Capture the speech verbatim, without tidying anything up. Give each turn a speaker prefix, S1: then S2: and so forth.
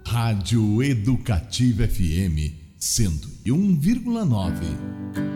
S1: Rádio Educativa F M cento e um vírgula nove.